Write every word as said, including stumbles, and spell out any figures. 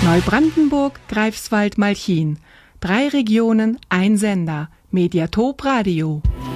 Neubrandenburg, Greifswald, Malchin. Drei Regionen, ein Sender. Mediatop Radio.